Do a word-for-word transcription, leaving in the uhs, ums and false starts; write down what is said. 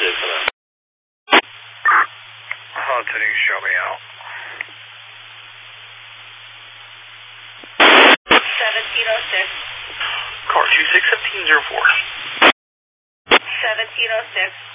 six for that. Hunting, show me out. seventeen oh six. Car two six, seventeen oh four. seventeen oh six.